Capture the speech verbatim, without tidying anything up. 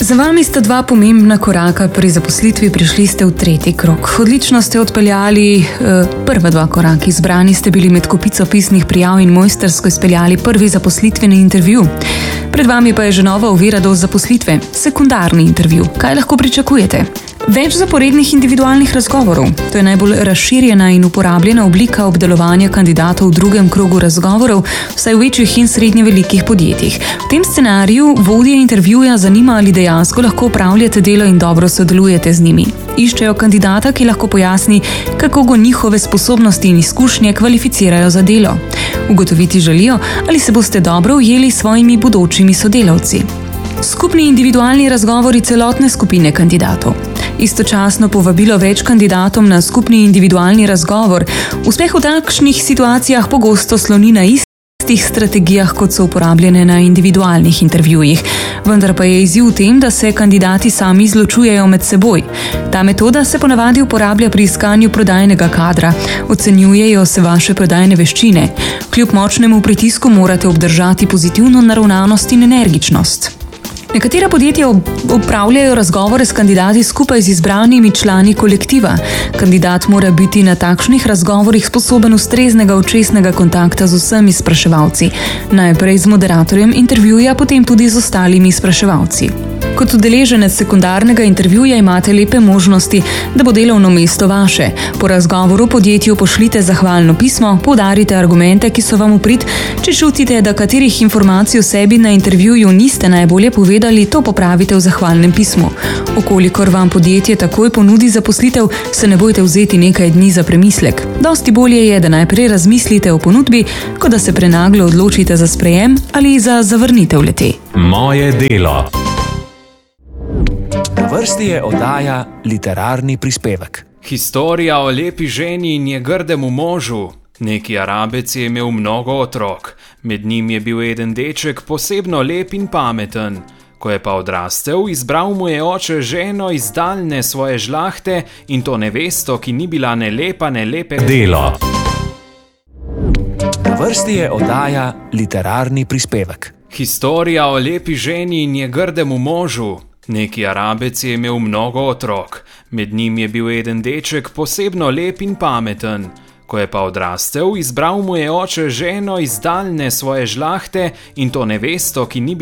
Za vami sta dva pomembna koraka pri zaposlitvi, prišli ste v tretji krog. Odlično ste odpeljali eh, prva dva koraki, izbrani ste bili med kopico pisnih prijav in mojstersko izpeljali prvi zaposlitveni intervju. Pred vami pa je že nova ovira do zaposlitve, sekundarni intervju. Kaj lahko pričakujete? Več zaporednih individualnih razgovorov. To je najbolj razširjena in uporabljena oblika obdelovanja kandidatov v drugem krogu razgovorov, vsaj v večjih in srednje velikih podjetjih. V tem scenariju vodje intervjuja zanima, ali dejansko lahko opravljate delo in dobro sodelujete z njimi. Iščejo kandidata, ki lahko pojasni, kako go njihove sposobnosti in izkušnje kvalificirajo za delo. Ugotoviti želijo, ali se boste dobro ujeli s svojimi bodočimi sodelavci. Skupni individualni razgovori celotne skupine kandidatov. Istočasno povabilo več kandidatom na skupni individualni razgovor. Uspeh v takšnih situacijah pogosto sloni na istih strategijah, kot so uporabljene na individualnih intervjujih. Vendar pa je izziv v tem, da se kandidati sami izločujejo med seboj. Ta metoda se ponavadi uporablja pri iskanju prodajnega kadra. Ocenjujejo se vaše prodajne veščine. Kljub močnemu pritisku morate obdržati pozitivno naravnanost in energičnost. Nekatera podjetja opravljajo razgovore s kandidati skupaj z izbranimi člani kolektiva. Kandidat mora biti na takšnih razgovorih sposoben ustreznega očesnega kontakta z vsemi spraševalci. Najprej z moderatorjem intervjuja, potem tudi z ostalimi spraševalci. Kot udeleženec sekundarnega intervjuja imate lepe možnosti, da bo delovno mesto vaše. Po razgovoru podjetju pošljite zahvalno pismo, poudarite argumente, ki so vam v prid. Če čutite, da katerih informacij o sebi na intervjuju niste najbolje povedali, to popravite v zahvalnem pismu. Okolikor vam podjetje takoj ponudi zaposlitev, se ne bojte vzeti nekaj dni za premislek. Dosti bolje je, da najprej razmislite o ponudbi, kot da se prenaglo odločite za sprejem ali za zavrnitev le-te. Moje delo. Na vrsti je oddaja Literarni prispevek. Historija o lepi ženi in njegrdemu možu. Neki Arabec je imel mnogo otrok. Med njim je bil eden deček posebno lep in pameten. Ko je pa odrastel, izbral mu je oče ženo iz daljne svoje žlahte in to nevesto, ki ni bila ne lepa, ne lepe. Delo. Na vrsti je oddaja Literarni prispevek. Historija o lepi ženi in njegrdemu možu. Neki Arabec je imel mnogo otrok. Med njim je bil eden deček posebno lep in pameten. Ko je pa odrastel, izbral mu je oče ženo iz daljne svoje žlahte in to nevesto, ki ni